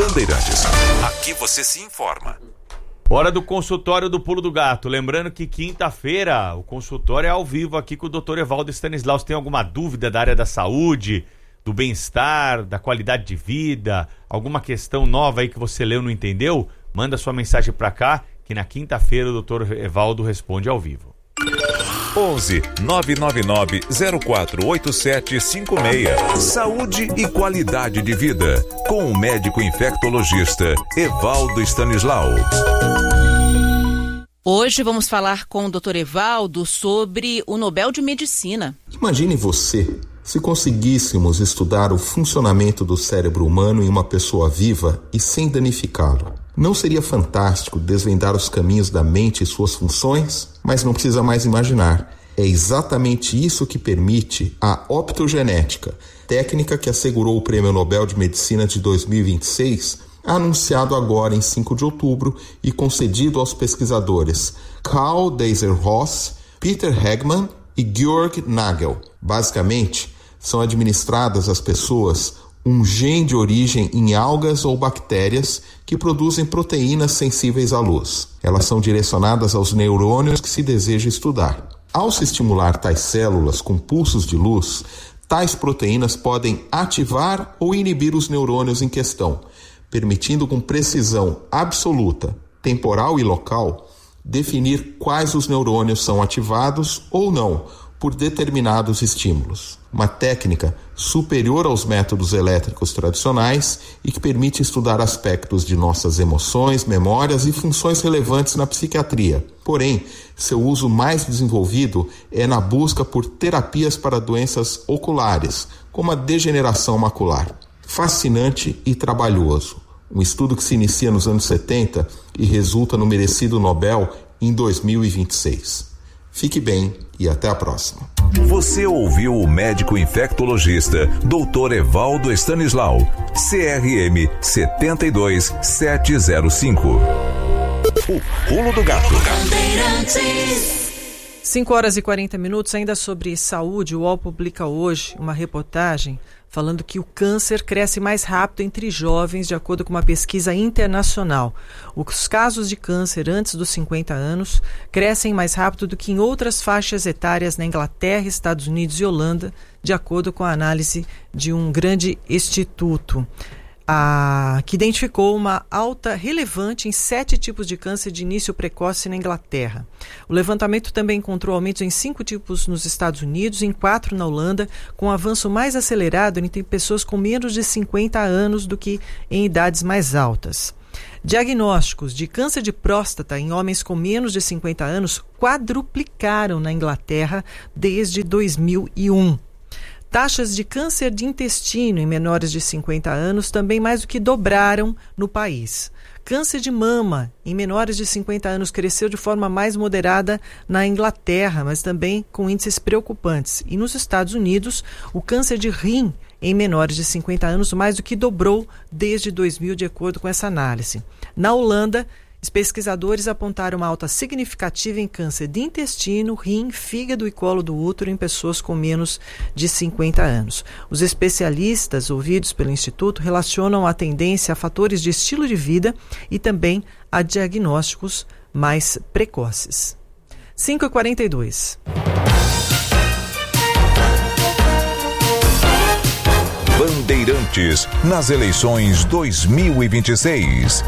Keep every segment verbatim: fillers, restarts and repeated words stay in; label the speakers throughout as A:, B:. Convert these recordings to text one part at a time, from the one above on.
A: Bandeirantes. Aqui você se informa.
B: Hora do consultório do Pulo do Gato. Lembrando que quinta-feira o consultório é ao vivo aqui com o doutor Evaldo Stanislau. Se tem alguma dúvida da área da saúde, do bem-estar, da qualidade de vida, alguma questão nova aí que você leu e não entendeu, manda sua mensagem pra cá, que na quinta-feira o doutor Evaldo responde ao vivo.
A: onze nove nove nove zero quatro oito sete cinco seis. Saúde e qualidade de vida, com o médico infectologista Evaldo Stanislau.
C: Hoje vamos falar com o doutor Evaldo sobre o Nobel de Medicina.
D: Imagine você, se conseguíssemos estudar o funcionamento do cérebro humano em uma pessoa viva e sem danificá-lo. Não seria fantástico desvendar os caminhos da mente e suas funções? Mas não precisa mais imaginar. É exatamente isso que permite a optogenética, técnica que assegurou o Prêmio Nobel de Medicina de dois mil e vinte e seis, anunciado agora em cinco de outubro e concedido aos pesquisadores Karl Deiser-Ross, Peter Hegman e Georg Nagel. Basicamente, são administradas às pessoas um gene de origem em algas ou bactérias que produzem proteínas sensíveis à luz. Elas são direcionadas aos neurônios que se deseja estudar. Ao se estimular tais células com pulsos de luz, tais proteínas podem ativar ou inibir os neurônios em questão, permitindo com precisão absoluta, temporal e local, definir quais os neurônios são ativados ou não por determinados estímulos. Uma técnica superior aos métodos elétricos tradicionais e que permite estudar aspectos de nossas emoções, memórias e funções relevantes na psiquiatria. Porém, seu uso mais desenvolvido é na busca por terapias para doenças oculares, como a degeneração macular. Fascinante e trabalhoso. Um estudo que se inicia nos anos setenta e resulta no merecido Nobel em dois mil e vinte e seis. Fique bem e até a próxima.
A: Você ouviu o médico infectologista doutor Evaldo Stanislau, C R M sete dois sete zero cinco. O Pulo do Gato.
E: cinco horas e quarenta minutos, ainda sobre saúde. O U O L publica hoje uma reportagem falando que o câncer cresce mais rápido entre jovens, de acordo com uma pesquisa internacional. Os casos de câncer antes dos cinquenta anos crescem mais rápido do que em outras faixas etárias na Inglaterra, Estados Unidos e Holanda, de acordo com a análise de um grande instituto. A, que identificou uma alta relevante em sete tipos de câncer de início precoce na Inglaterra. O levantamento também encontrou aumentos em cinco tipos nos Estados Unidos e em quatro na Holanda, com um avanço mais acelerado entre pessoas com menos de cinquenta anos do que em idades mais altas. Diagnósticos de câncer de próstata em homens com menos de cinquenta anos quadruplicaram na Inglaterra desde dois mil e um. Taxas de câncer de intestino em menores de cinquenta anos também mais do que dobraram no país. Câncer de mama em menores de cinquenta anos cresceu de forma mais moderada na Inglaterra, mas também com índices preocupantes. E nos Estados Unidos, o câncer de rim em menores de cinquenta anos mais do que dobrou desde dois mil, de acordo com essa análise. Na Holanda, os pesquisadores apontaram uma alta significativa em câncer de intestino, rim, fígado e colo do útero em pessoas com menos de cinquenta anos. Os especialistas ouvidos pelo Instituto relacionam a tendência a fatores de estilo de vida e também a diagnósticos mais precoces. cinco e quarenta e dois.
A: Bandeirantes nas eleições dois mil e vinte e seis.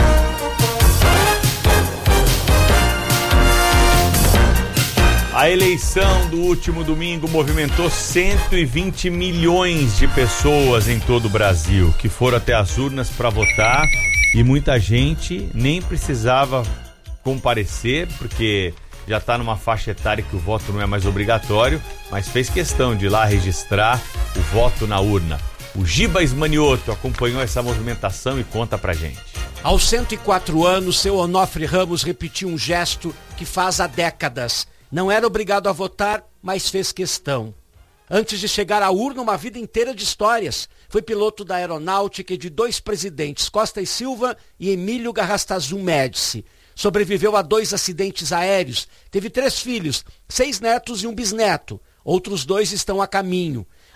B: A eleição do último domingo movimentou cento e vinte milhões de pessoas em todo o Brasil, que foram até as urnas para votar, e muita gente nem precisava comparecer, porque já está numa faixa etária que o voto não é mais obrigatório, mas fez questão de ir lá registrar o voto na urna. O Giba Ismanioto acompanhou essa movimentação e conta pra gente.
F: Aos cento e quatro anos, seu Onofre Ramos repetiu um gesto que faz há décadas. Não era obrigado a votar, mas fez questão. Antes de chegar à urna, uma vida inteira de histórias. Foi piloto da aeronáutica e de dois presidentes, Costa e Silva e Emílio Garrastazu Médici. Sobreviveu a dois acidentes aéreos. Teve três filhos, seis netos e um bisneto. Outros dois estão a caminho.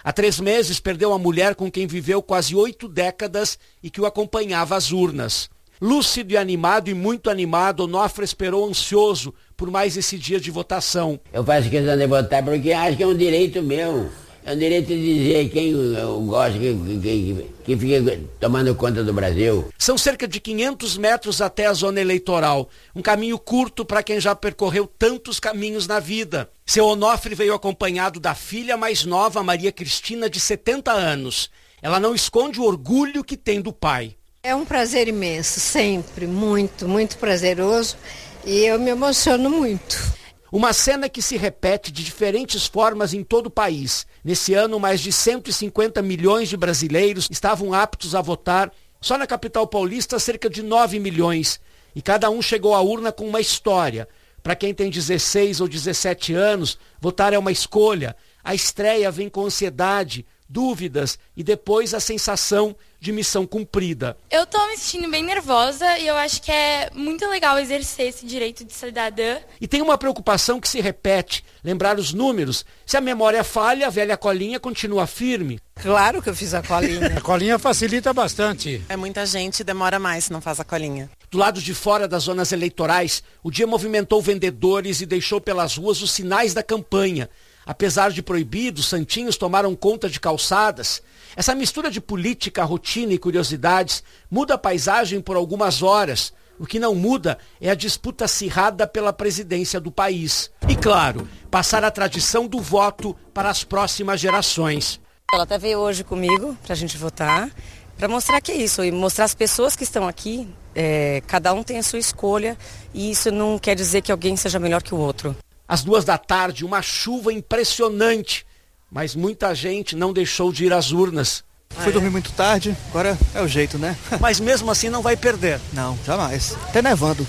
F: Há três meses perdeu a mulher com quem viveu quase oito décadas e que o acompanhava às urnas. Lúcido e animado e muito animado, Onofre esperou ansioso por mais esse dia de votação.
G: Eu faço questão de votar porque acho que é um direito meu. É um direito de dizer quem eu gosto, que, que, que fica tomando conta do Brasil.
F: São cerca de quinhentos metros até a zona eleitoral. Um caminho curto para quem já percorreu tantos caminhos na vida. Seu Onofre veio acompanhado da filha mais nova, Maria Cristina, de setenta anos. Ela não esconde o orgulho que tem do pai.
H: É um prazer imenso, sempre, muito, muito prazeroso. E eu me emociono muito.
F: Uma cena que se repete de diferentes formas em todo o país. Nesse ano, mais de cento e cinquenta milhões de brasileiros estavam aptos a votar. Só na capital paulista, cerca de nove milhões. E cada um chegou à urna com uma história. Para quem tem dezesseis ou dezessete anos, votar é uma escolha. A estreia vem com ansiedade, dúvidas e depois a sensação de missão cumprida.
I: Eu tô me sentindo bem nervosa e eu acho que é muito legal exercer esse direito de cidadã.
F: E tem uma preocupação que se repete, lembrar os números. Se a memória falha, a velha colinha continua firme.
H: Claro que eu fiz a colinha.
J: A colinha facilita bastante.
K: É muita gente, demora mais se não faz a colinha.
F: Do lado de fora das zonas eleitorais, o dia movimentou vendedores e deixou pelas ruas os sinais da campanha. Apesar de proibidos, santinhos tomaram conta de calçadas. Essa mistura de política, rotina e curiosidades muda a paisagem por algumas horas. O que não muda é a disputa acirrada pela presidência do país. E, claro, passar a tradição do voto para as próximas gerações.
L: Ela até veio hoje comigo para a gente votar, para mostrar que é isso, e mostrar as pessoas que estão aqui, é, cada um tem a sua escolha, e isso não quer dizer que alguém seja melhor que o outro.
F: Às duas da tarde, uma chuva impressionante, mas muita gente não deixou de ir às urnas.
M: Fui dormir muito tarde, agora é o jeito, né?
F: Mas mesmo assim não vai perder.
M: Não, jamais. Até nevando.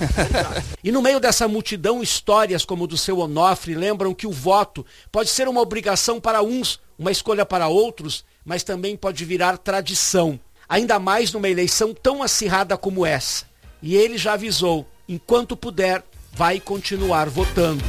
F: E no meio dessa multidão, histórias como o do seu Onofre lembram que o voto pode ser uma obrigação para uns, uma escolha para outros, mas também pode virar tradição. Ainda mais numa eleição tão acirrada como essa. E ele já avisou, enquanto puder, vai continuar votando.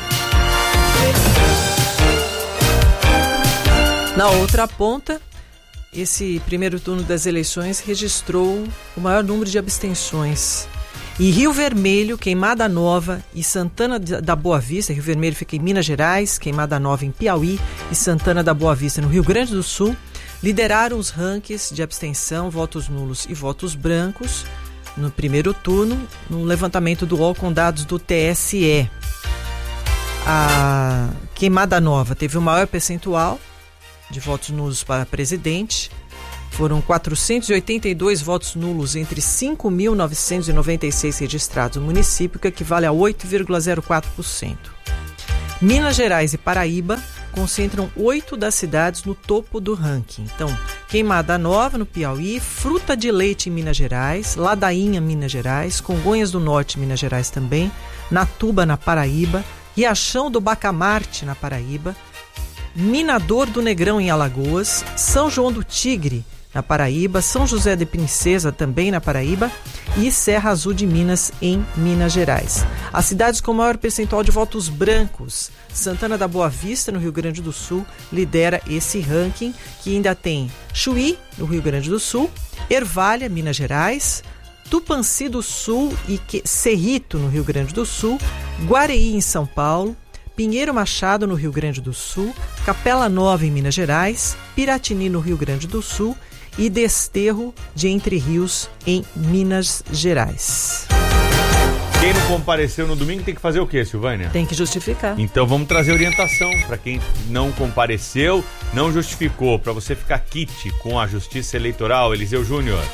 E: Na outra ponta, esse primeiro turno das eleições registrou o maior número de abstenções. E Rio Vermelho, Queimada Nova e Santana da Boa Vista, Rio Vermelho fica em Minas Gerais, Queimada Nova em Piauí e Santana da Boa Vista no Rio Grande do Sul, lideraram os rankings de abstenção, votos nulos e votos brancos no primeiro turno, no levantamento do U O L com dados do T S E. A Queimada Nova teve o maior percentual de votos nulos para presidente. Foram quatrocentos e oitenta e dois votos nulos entre cinco mil novecentos e noventa e seis registrados no município, que equivale a oito vírgula zero quatro por cento. Minas Gerais e Paraíba concentram oito das cidades no topo do ranking. Então, Queimada Nova, no Piauí, Fruta de Leite, em Minas Gerais, Ladainha, Minas Gerais, Congonhas do Norte, Minas Gerais também, Natuba, na Paraíba, Riachão do Bacamarte, na Paraíba, Minador do Negrão, em Alagoas, São João do Tigre, na Paraíba, São José de Princesa, também na Paraíba, e Serra Azul de Minas, em Minas Gerais. As cidades com maior percentual de votos brancos, Santana da Boa Vista, no Rio Grande do Sul, lidera esse ranking, que ainda tem Chuí, no Rio Grande do Sul, Ervalha, Minas Gerais, Tupanci do Sul e Cerrito, no Rio Grande do Sul, Guareí, em São Paulo, Pinheiro Machado, no Rio Grande do Sul, Capela Nova, em Minas Gerais, Piratini, no Rio Grande do Sul, e Desterro de Entre Rios, em Minas Gerais.
B: Quem não compareceu no domingo tem que fazer o quê, Silvânia?
E: Tem que justificar.
B: Então vamos trazer orientação para quem não compareceu, não justificou, para você ficar quite com a Justiça Eleitoral. Eliseu Júnior.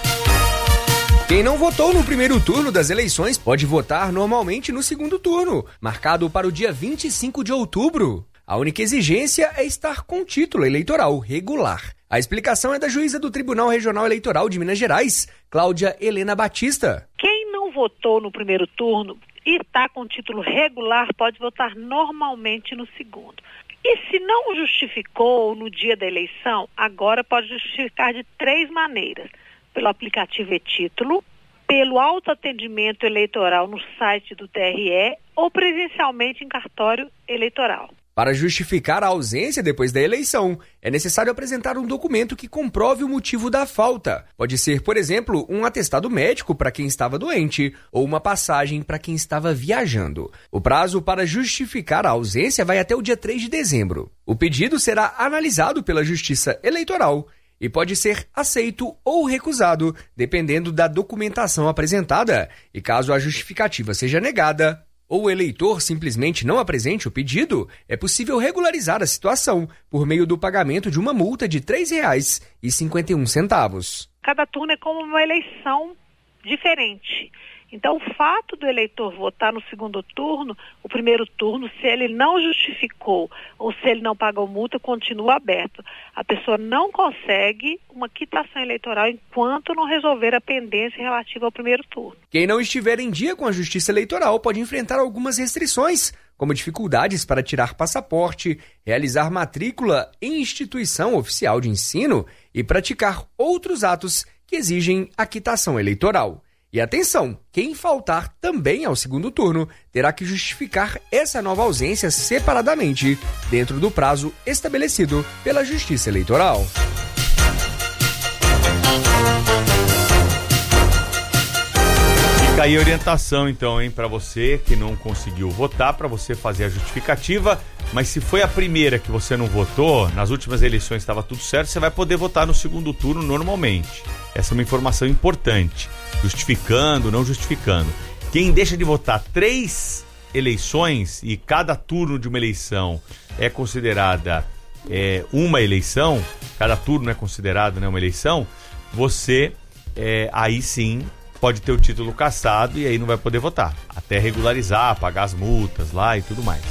N: Quem não votou no primeiro turno das eleições pode votar normalmente no segundo turno, marcado para o dia vinte e cinco de outubro. A única exigência é estar com título eleitoral regular. A explicação é da juíza do Tribunal Regional Eleitoral de Minas Gerais, Cláudia Helena Batista.
O: Quem não votou no primeiro turno e está com título regular pode votar normalmente no segundo. E se não justificou no dia da eleição, agora pode justificar de três maneiras. Pelo aplicativo e-Título, pelo autoatendimento eleitoral no site do T R E ou presencialmente em cartório eleitoral.
N: Para justificar a ausência depois da eleição, é necessário apresentar um documento que comprove o motivo da falta. Pode ser, por exemplo, um atestado médico para quem estava doente ou uma passagem para quem estava viajando. O prazo para justificar a ausência vai até o dia três de dezembro. O pedido será analisado pela Justiça Eleitoral e pode ser aceito ou recusado, dependendo da documentação apresentada. E caso a justificativa seja negada, ou o eleitor simplesmente não apresente o pedido, é possível regularizar a situação por meio do pagamento de uma multa de três reais e cinquenta e um centavos.
O: Cada turno é como uma eleição diferente. Então, o fato do eleitor votar no segundo turno, o primeiro turno, se ele não justificou ou se ele não pagou multa, continua aberto. A pessoa não consegue uma quitação eleitoral enquanto não resolver a pendência relativa ao primeiro turno.
N: Quem não estiver em dia com a Justiça Eleitoral pode enfrentar algumas restrições, como dificuldades para tirar passaporte, realizar matrícula em instituição oficial de ensino e praticar outros atos que exigem a quitação eleitoral. E atenção, quem faltar também ao segundo turno terá que justificar essa nova ausência separadamente, dentro do prazo estabelecido pela Justiça Eleitoral.
B: Fica aí a orientação então, hein, para você que não conseguiu votar, para você fazer a justificativa, mas se foi a primeira que você não votou, nas últimas eleições estava tudo certo, você vai poder votar no segundo turno normalmente. Essa é uma informação importante, justificando, não justificando. Quem deixa de votar três eleições e cada turno de uma eleição é considerada é, uma eleição, cada turno é considerado, né, uma eleição, você é, aí sim pode ter o título cassado e aí não vai poder votar, até regularizar, pagar as multas lá e tudo mais.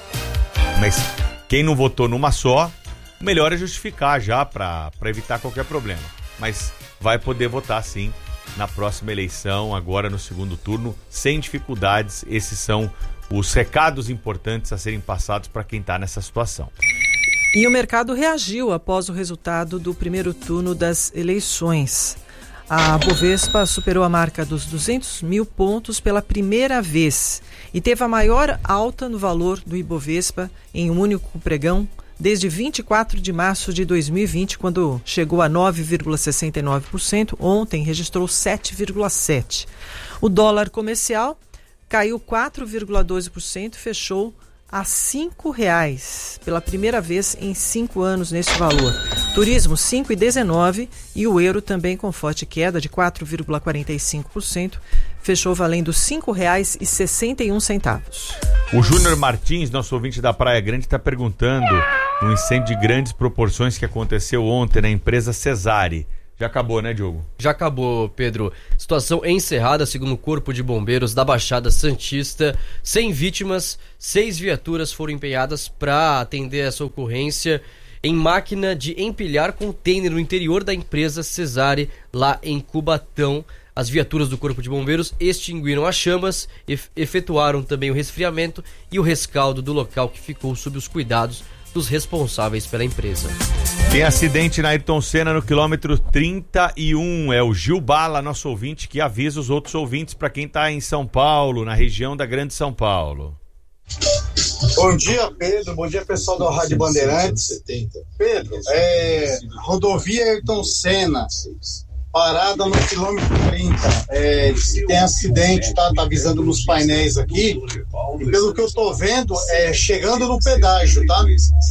B: Mas quem não votou numa só, o melhor é justificar já para evitar qualquer problema. Mas vai poder votar sim na próxima eleição, agora no segundo turno, sem dificuldades. Esses são os recados importantes a serem passados para quem está nessa situação.
E: E o mercado reagiu após o resultado do primeiro turno das eleições. A Bovespa superou a marca dos duzentos mil pontos pela primeira vez e teve a maior alta no valor do Ibovespa em um único pregão desde vinte e quatro de março de dois mil e vinte, quando chegou a nove vírgula sessenta e nove por cento. Ontem registrou sete vírgula sete por cento. O dólar comercial caiu quatro vírgula doze por cento, fechou a cinco reais, pela primeira vez em cinco anos nesse valor. Turismo cinco vírgula dezenove e o euro também com forte queda de quatro vírgula quarenta e cinco por cento, fechou valendo cinco reais e sessenta e um centavos.
B: O Júnior Martins, nosso ouvinte da Praia Grande, está perguntando um incêndio de grandes proporções que aconteceu ontem na empresa Cesare. Já acabou, né, Diogo?
P: Já acabou, Pedro. Situação encerrada, segundo o Corpo de Bombeiros da Baixada Santista. Sem vítimas, seis viaturas foram empenhadas para atender essa ocorrência em máquina de empilhar container no interior da empresa Cesare, lá em Cubatão. As viaturas do Corpo de Bombeiros extinguiram as chamas, efetuaram também o resfriamento e o rescaldo do local, que ficou sob os cuidados dos responsáveis pela empresa.
B: Tem acidente na Ayrton Senna no quilômetro trinta e um. É o Gil Bala, nosso ouvinte, que avisa os outros ouvintes para quem está em São Paulo, na região da Grande São Paulo.
Q: Bom dia, Pedro. Bom dia, pessoal da Rádio Bandeirantes. Pedro, é, rodovia Ayrton Senna, parada no quilômetro trinta. É, se tem acidente, tá, tá avisando nos painéis aqui. E pelo que eu tô vendo, é chegando no pedágio, tá?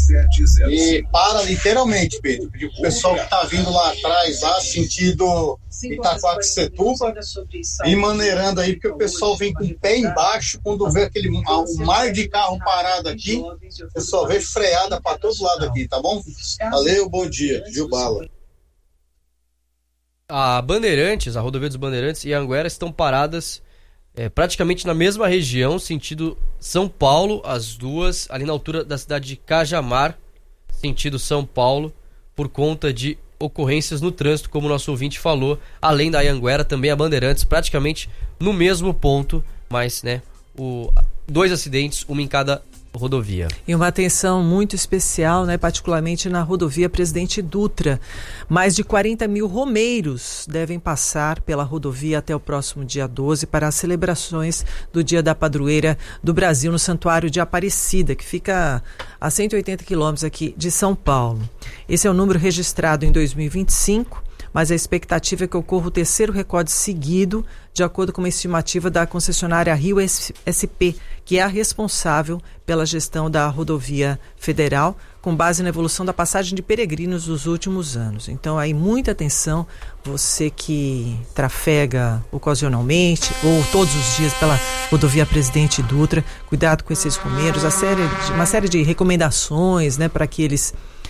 Q: E para literalmente, Pedro. Pedir pro pessoal que tá vindo lá atrás, lá, sentido Itaquaquecetuba, e maneirando aí, porque o pessoal vem com o pé embaixo, quando vê aquele um mar de carro parado aqui, o pessoal vê freada para todo lado aqui, tá bom? Valeu, bom dia. Gil Bala.
P: A Bandeirantes, a rodovia dos Bandeirantes e a Anguera estão paradas é, praticamente na mesma região, sentido São Paulo, as duas, ali na altura da cidade de Cajamar, sentido São Paulo, por conta de ocorrências no trânsito, como o nosso ouvinte falou. Além da Anguera, também a Bandeirantes, praticamente no mesmo ponto, mas, né, o, dois acidentes, uma em cada rodovia.
E: E uma atenção muito especial, né, particularmente na rodovia Presidente Dutra. Mais de quarenta mil romeiros devem passar pela rodovia até o próximo dia doze para as celebrações do Dia da Padroeira do Brasil no Santuário de Aparecida, que fica a cento e oitenta quilômetros aqui de São Paulo. Esse é o número registrado em dois mil e vinte e cinco, mas a expectativa é que ocorra o terceiro recorde seguido, de acordo com uma estimativa da concessionária Rio S P, que é a responsável pela gestão da rodovia federal, com base na evolução da passagem de peregrinos dos últimos anos. Então, aí, muita atenção, você que trafega ocasionalmente ou todos os dias pela rodovia Presidente Dutra, cuidado com esses romeiros, a série de, uma série de recomendações, né, para que eles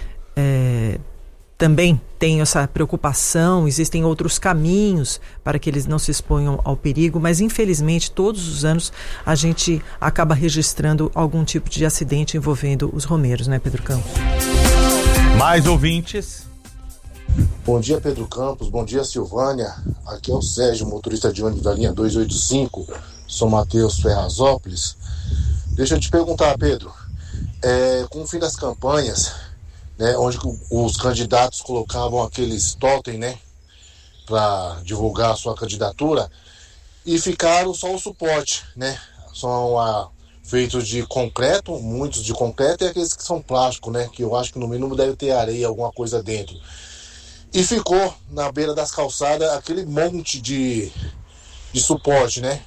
E: é, também tenham essa preocupação. Existem outros caminhos para que eles não se exponham ao perigo, mas infelizmente todos os anos a gente acaba registrando algum tipo de acidente envolvendo os romeiros, né, Pedro Campos?
B: Mais ouvintes.
R: Bom dia, Pedro Campos. Bom dia, Silvânia. Aqui é o Sérgio, motorista de ônibus da linha duzentos e oitenta e cinco, São Mateus, Ferrazópolis. Deixa eu te perguntar, Pedro, é, com o fim das campanhas, né, onde os candidatos colocavam aqueles totem, né, para divulgar a sua candidatura, e ficaram só o suporte, né, são ah, feitos de concreto, muitos de concreto, e aqueles que são plástico, né, que eu acho que no mínimo deve ter areia, alguma coisa dentro. E ficou na beira das calçadas aquele monte de, de suporte, né.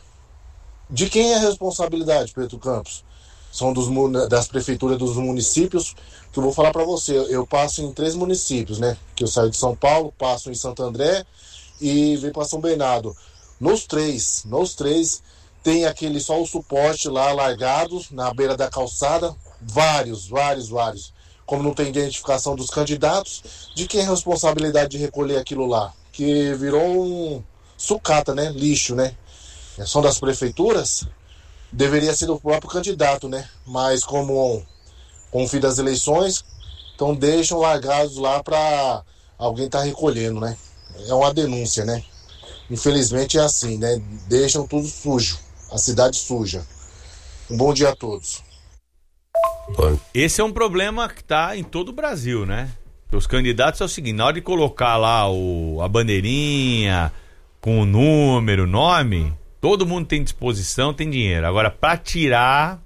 R: De quem é a responsabilidade, Pedro Campos? São dos, das prefeituras dos municípios, que eu vou falar para você. Eu passo em três municípios, né? Que eu saio de São Paulo, passo em Santo André e venho para São Bernardo. Nos três, nos três, tem aquele só o suporte lá largado na beira da calçada. Vários, vários, vários. Como não tem identificação dos candidatos, de quem é a responsabilidade de recolher aquilo lá? Que virou um sucata, né? Lixo, né? São das prefeituras? Deveria ser do próprio candidato, né? Mas como com o fim das eleições, então deixam largados lá para alguém estar tá recolhendo, né? É uma denúncia, né? Infelizmente é assim, né? Deixam tudo sujo, a cidade suja. Um bom dia a todos.
B: Esse é um problema que está em todo o Brasil, né? Os candidatos é o seguinte, na hora de colocar lá o, a bandeirinha com o número, o nome, todo mundo tem disposição, tem dinheiro. Agora, para tirar,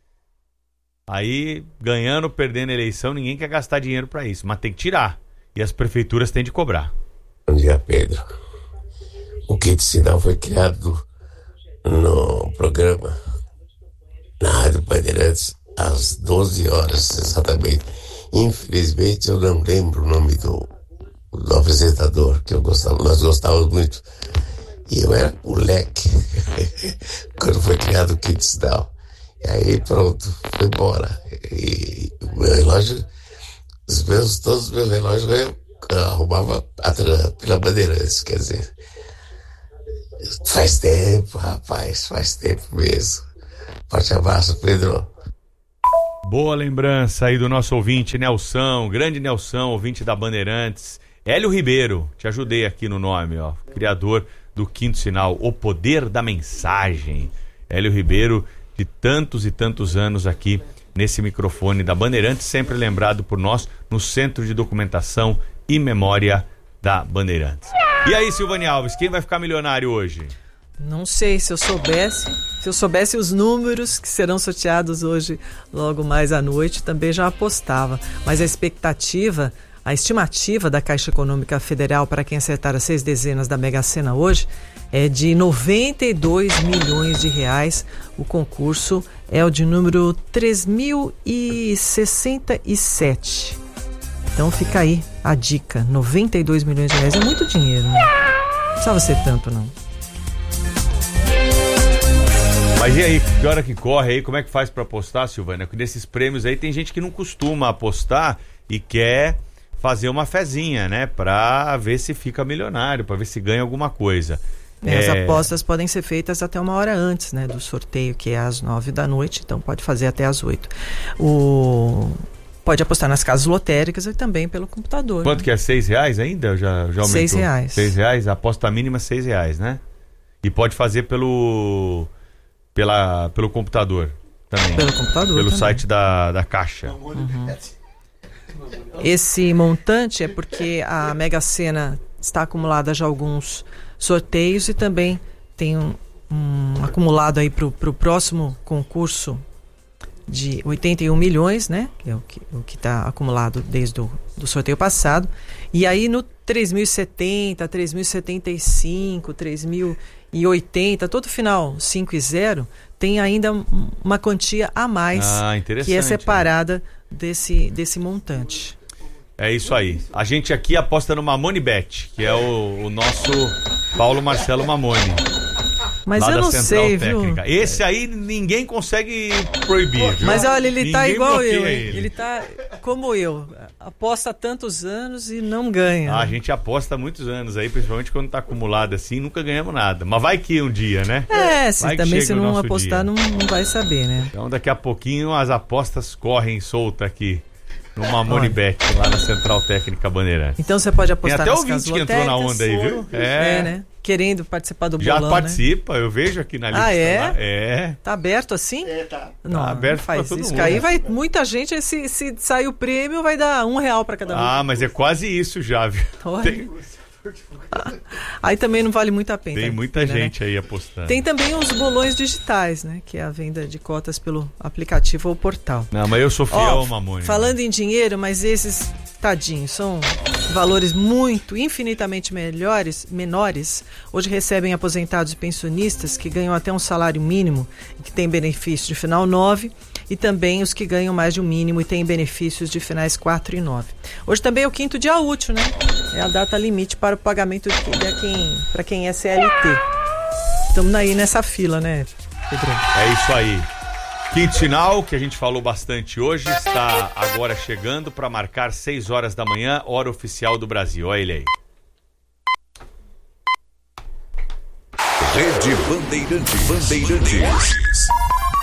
B: aí, ganhando ou perdendo a eleição, ninguém quer gastar dinheiro para isso. Mas tem que tirar. E as prefeituras têm de cobrar.
S: Bom dia, Pedro. O kit sinal foi criado no programa na Rádio Bandeirantes às doze horas, exatamente. Infelizmente, eu não lembro o nome do, do apresentador, que eu gostava, nós gostávamos muito. E eu era moleque quando foi criado o kit sinal. E aí pronto, foi embora. E o meu relógio, os meus, todos os meus relógios eu arrumava atrás, pela Bandeirantes, quer dizer. Faz tempo, rapaz, faz tempo mesmo. Forte abraço, Pedro.
B: Boa lembrança aí do nosso ouvinte, Nelson, grande Nelson, ouvinte da Bandeirantes. Hélio Ribeiro, te ajudei aqui no nome, ó, criador do Quinto Sinal, O Poder da Mensagem. Hélio Ribeiro, de tantos e tantos anos aqui nesse microfone da Bandeirantes, sempre lembrado por nós no Centro de Documentação e Memória da Bandeirantes. E aí, Silvânia Alves, quem vai ficar milionário hoje?
E: Não sei, se eu soubesse, se eu soubesse os números que serão sorteados hoje, logo mais à noite, também já apostava. Mas a expectativa, a estimativa da Caixa Econômica Federal para quem acertar as seis dezenas da Mega Sena hoje é de noventa e dois milhões de reais. O concurso é o de número três mil e sessenta e sete. Então fica aí a dica, noventa e dois milhões de reais é muito dinheiro, né? Não precisava ser tanto, não.
B: Mas e aí, que hora que corre aí, como é que faz pra apostar, Silvânia? Porque desses prêmios aí tem gente que não costuma apostar e quer fazer uma fezinha, né? Pra ver se fica milionário, pra ver se ganha alguma coisa.
E: É, é... As apostas podem ser feitas até uma hora antes, né? Do sorteio, que é às nove da noite, então pode fazer até às oito. O... Pode apostar nas casas lotéricas e também pelo computador.
B: Quanto
E: né?
B: que é? Seis reais ainda? Já, já aumentou?
E: Seis reais.
B: Seis reais, a aposta mínima seis reais, né? E pode fazer pelo... Pela, pelo computador. também.
E: Pelo computador
B: Pelo
E: também.
B: site da, da Caixa.
E: Uhum. Esse montante é porque a Mega Sena está acumulada já alguns sorteios e também tem um, um acumulado aí para o próximo concurso de oitenta e um milhões, né? Que é o que o que está acumulado desde o do sorteio passado. E aí no três mil e setenta, três mil e setenta e cinco, três mil e oitenta, todo final cinco e zero, tem ainda uma quantia a mais
B: Ah,
E: que é separada desse, desse montante.
B: É isso aí. A gente aqui aposta no Mamone Bet, que é o, o nosso Paulo Marcelo Mamone.
E: Mas
B: lá
E: eu
B: da
E: não
B: Central
E: sei,
B: Técnica.
E: viu?
B: Esse aí ninguém consegue proibir, viu?
E: Mas olha, ele
B: Ninguém
E: tá igual eu,
B: bloqueia
E: hein?
B: ele.
E: Ele tá como eu. Aposta há tantos anos e não ganha.
B: Ah, a gente aposta há muitos anos aí, principalmente quando tá acumulado assim, nunca ganhamos nada. Mas vai que um dia, né?
E: É, se
B: Vai que
E: também
B: chega
E: se
B: o
E: não
B: nosso
E: apostar,
B: dia.
E: não, não vai saber, né?
B: Então daqui a pouquinho as apostas correm solta aqui no Mamone
E: Olha.
B: Bet, lá na Central Técnica Bandeirantes.
E: Então você pode apostar
B: Tem até
E: nas
B: ouvinte
E: casas
B: que entrou na
E: lotéricas.
B: onda aí, viu?
E: É, né? Querendo participar do
B: Já
E: bolão,
B: participa, eu vejo aqui na lista.
E: Ah, é?
B: lá. É.
E: Tá aberto assim? É,
B: tá.
E: Não,
B: Tá aberto
E: não faz
B: pra todo
E: isso.
B: mundo.
E: Que aí vai muita gente, se, se sair o prêmio, vai dar um real pra cada um.
B: Ah, mas é quase isso já, viu?
E: Olha.
B: Tem,
E: Aí também não vale muito a pena.
B: tem muita
E: né?
B: gente aí apostando.
E: Tem também os bolões digitais, né? Que é a venda de cotas pelo aplicativo ou portal.
B: Não, mas eu sou fiel
E: Ó,
B: ao Mamone.
E: Falando em dinheiro, mas esses, tadinhos, são valores muito, infinitamente melhores, menores. Hoje recebem aposentados e pensionistas que ganham até um salário mínimo e que têm benefício de final nove, e também os que ganham mais de um mínimo e têm benefícios de finais quatro e nove. Hoje também é o quinto dia útil, né? É a data limite para o pagamento de quem, para quem é C L T. Estamos aí nessa fila, né, Pedro?
B: É isso aí. Quinto sinal, que a gente falou bastante hoje, está agora chegando para marcar seis horas da manhã, hora oficial do Brasil. Olha ele aí.
A: Rede Bandeirantes. Bandeirantes.